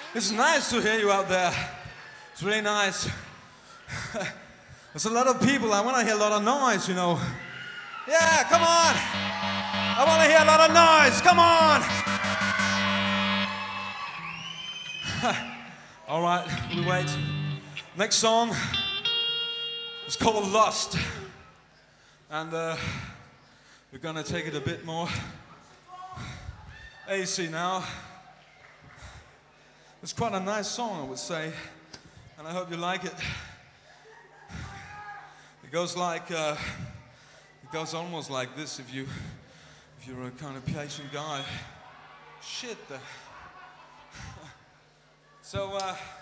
It's nice to hear you out there. It's really nice. There's a lot of people. I want to hear a lot of noise, you know. Yeah, come on. I want to hear a lot of noise. Come on. All right, we wait. Next song is called Lost. And we're going to take it a bit more AC now. It's quite a nice song, I would say, and I hope you like it. It goes almost like this if you're a kind of patient guy. Shit. So